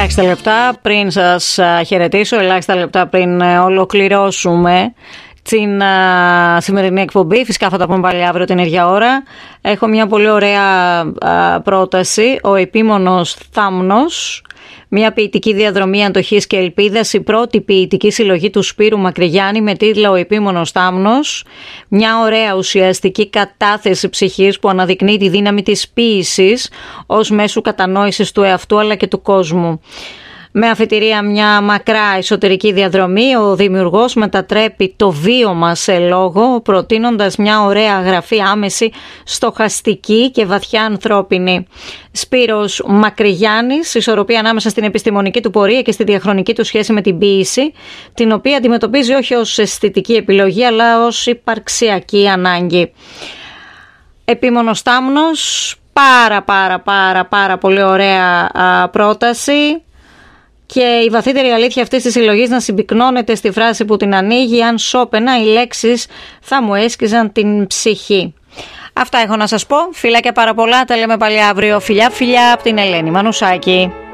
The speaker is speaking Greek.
Ελάχιστα λεπτά πριν σας χαιρετήσω, ελάχιστα λεπτά πριν ολοκληρώσουμε την σημερινή εκπομπή. Φυσικά θα τα πούμε πάλι αύριο την ίδια ώρα. Έχω μια πολύ ωραία πρόταση. Ο επίμονος Θάμνος, μια ποιητική διαδρομή αντοχής και ελπίδας, η πρώτη ποιητική συλλογή του Σπύρου Μακρυγιάννη με τίτλο «Ο επίμονος Θάμνος». Μια ωραία ουσιαστική κατάθεση ψυχής που αναδεικνύει τη δύναμη της ποίησης ως μέσου κατανόησης του εαυτού αλλά και του κόσμου. Με αφετηρία μια μακρά εσωτερική διαδρομή, ο δημιουργός μετατρέπει το βίωμα σε λόγο, προτείνοντας μια ωραία γραφή άμεση, στοχαστική και βαθιά ανθρώπινη. Σπύρος Μακρυγιάννης, ισορροπία ανάμεσα στην επιστημονική του πορεία και στη διαχρονική του σχέση με την ποίηση, την οποία αντιμετωπίζει όχι ως αισθητική επιλογή, αλλά ως υπαρξιακή ανάγκη. Επίμονος Θάμνος, πάρα πολύ ωραία πρόταση. Και η βαθύτερη αλήθεια αυτής της συλλογής να συμπυκνώνεται στη φράση που την ανοίγει: αν σώπαινα, οι λέξεις θα μου έσκιζαν την ψυχή. Αυτά έχω να σας πω. Φιλάκια πάρα πολλά. Τα λέμε πάλι αύριο. Φιλιά από την Ελένη Μανουσάκη.